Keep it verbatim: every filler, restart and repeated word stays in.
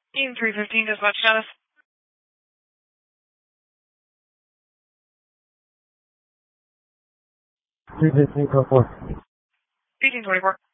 Team three fifteen, dispatch status. three fifteen, code four. eighteen twenty-four.